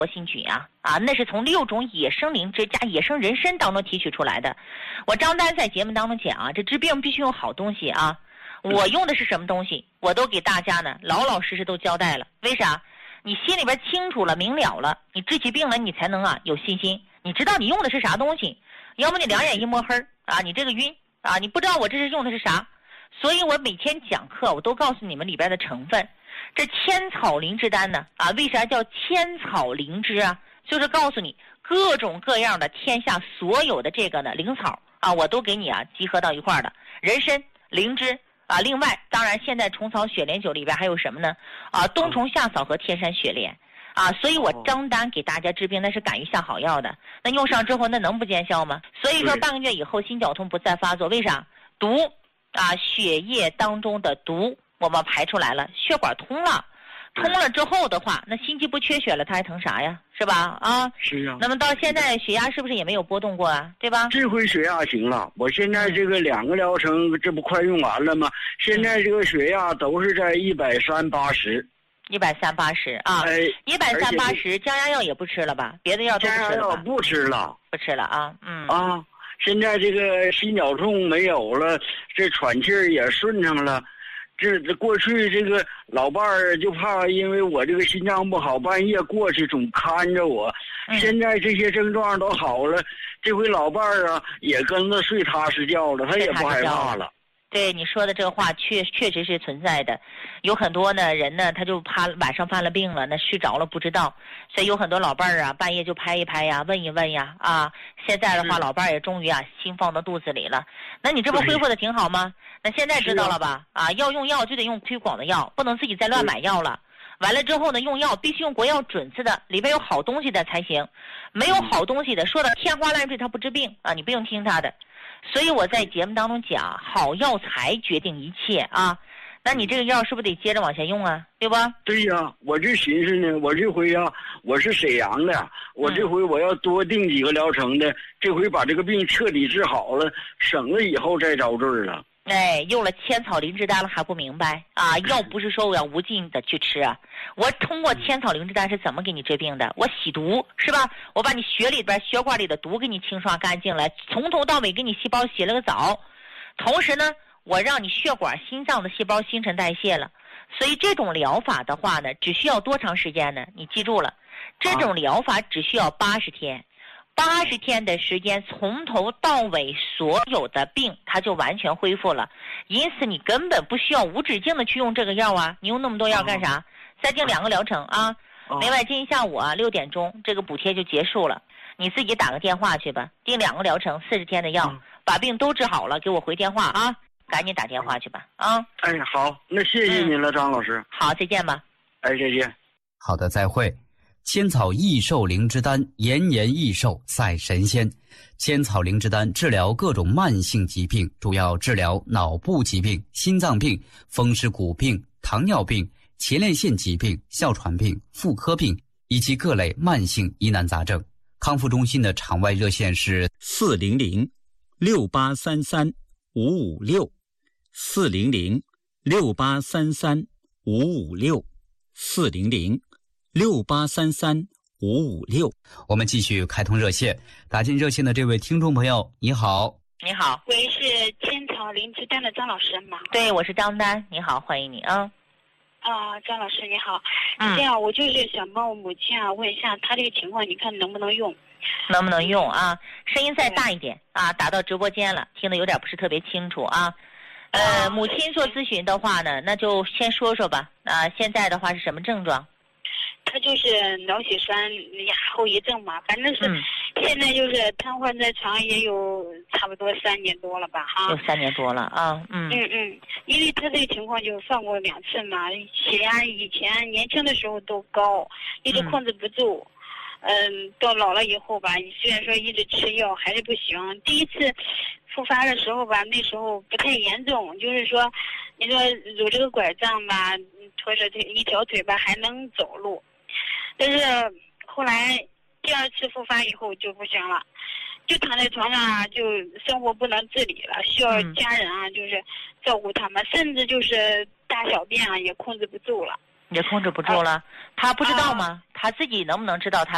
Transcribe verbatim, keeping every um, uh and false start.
活性菌啊啊，那是从六种野生灵芝加野生人参当中提取出来的。我张丹在节目当中讲啊，这治病必须用好东西啊。我用的是什么东西，我都给大家呢老老实实都交代了。为啥？你心里边清楚了明了了，你治起病来你才能啊有信心，你知道你用的是啥东西。要不你两眼一摸黑啊，你这个晕啊，你不知道我这是用的是啥。所以我每天讲课我都告诉你们里边的成分。这千草灵芝丹呢啊，为啥叫千草灵芝啊？就是告诉你各种各样的天下所有的这个呢灵草啊，我都给你啊集合到一块儿的。人参、灵芝啊，另外当然现在虫草雪莲酒里边还有什么呢？啊，冬虫夏草和天山雪莲啊，所以我张丹给大家治病那是敢于下好药的。那用上之后那能不见效吗？所以说半个月以后心绞痛不再发作，为啥？毒啊，血液当中的毒我们排出来了，血管通了，通了之后的话，那心肌不缺血了，它还疼啥呀？是吧？啊， 是啊。 那么到现在血压是不是也没有波动过啊？对吧？ 这回血压行了，我现在这个两个疗程，这不快用完了吗？现在这个血压都是在一百三八十。 一百三八十啊，一百三八十，降压药也不吃了吧？别的药都不吃了吧？ 降压药不吃了， 不吃了啊，嗯啊，现在这个心绞痛没有了，这喘气儿也顺畅了。这这过去这个老伴儿就怕因为我这个心脏不好，半夜过去总看着我。 嗯、 现在这些症状都好了，这回老伴儿啊也跟着睡踏实觉了，他也不害怕了。 对你说的这个话确确实是存在的，有很多呢人呢他就怕晚上犯了病了，那睡着了不知道，所以有很多老伴儿啊半夜就拍一拍呀，问一问呀啊。现在的话老伴儿也终于啊心放到肚子里了，那你这不恢复的挺好吗？那现在知道了吧？啊, 啊，要用药就得用推广的药，不能自己再乱买药了。完了之后呢，用药必须用国药准字的，里边有好东西的才行，没有好东西的，说的天花乱坠，它不治病啊，你不用听他的。所以我在节目当中讲，好药材决定一切啊。那你这个药是不是得接着往下用啊？对吧？ 对呀、啊，我就寻思呢，我这回呀、啊，我是沈阳的，我这回我要多定几个疗程的，嗯、这回把这个病彻底治好了，省了以后再遭罪了。 哎，用了千草灵芝丹了还不明白啊？药不是说我要无尽的去吃啊，我通过千草灵芝丹是怎么给你治病的？我洗毒是吧？我把你血里边血管里的毒给你清刷干净了，从头到尾给你细胞洗了个澡，同时呢，我让你血管、心脏的细胞新陈代谢了。所以这种疗法的话呢，只需要多长时间呢？你记住了，这种疗法只需要八十天。八十天的时间，从头到尾所有的病它就完全恢复了，因此你根本不需要无止境的去用这个药啊！你用那么多药干啥？再定两个疗程啊！另外今天下午啊六点钟这个补贴就结束了，你自己打个电话去吧，定两个疗程四十天的药，把病都治好了，给我回电话啊！赶紧打电话去吧啊！ 哎，好，那谢谢您了，嗯、张老师。 好，再见吧。 哎，再见。 好的，再会。千草益寿灵芝丹，延年益寿赛神仙。千草灵芝丹治疗各种慢性疾病，主要治疗脑部疾病、心脏病、风湿骨病、糖尿病、前列腺疾病、哮喘病、妇科病以及各类慢性疑难杂症。康复中心的场外热线是四零零六八三三五五六，四零零六八三三五五六，四零零六八三三五五六。 我们继续开通热线，打进热线的这位听众朋友，你好。 你好， 喂，是千草灵芝丹的张老师吗？ 对，我是张丹，你好，欢迎你啊。 啊，张老师你好，嗯、这样我就是想帮我母亲啊问一下她这个情况，你看能不能用？ 能不能用啊？声音再大一点啊，打到直播间了，听得有点不是特别清楚啊。呃，母亲做咨询的话呢，那就先说说吧。啊，现在的话是什么症状？ 他就是脑血栓呀后遗症嘛，反正是、嗯、现在就是瘫痪在床也有差不多三年多了吧哈。 有三年多了啊，嗯嗯嗯，因为他这个情况就犯过两次嘛，血压以前年轻的时候都高，一直控制不住。嗯, 嗯，到老了以后吧，虽然说一直吃药还是不行。第一次复发的时候吧，那时候不太严重，就是说，你说有这个拐杖吧，拖着腿一条腿吧还能走路。但是后来第二次复发以后就不行了，就躺在床上啊，就生活不能自理了，需要家人啊，就是照顾他们，甚至就是大小便啊也控制不住了。 也控制不住了，啊、他不知道吗？啊、他自己能不能知道他